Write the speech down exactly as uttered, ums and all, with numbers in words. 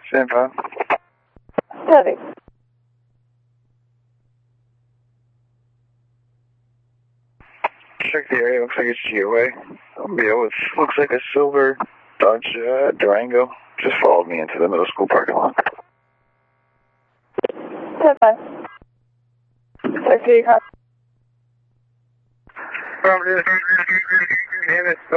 Stand by. Heavy. Check the area. Looks like it's G O A. Yeah, it looks like a silver Dodge uh, Durango. Just followed me into the middle school parking lot. Stand by. Check the car. Damn it.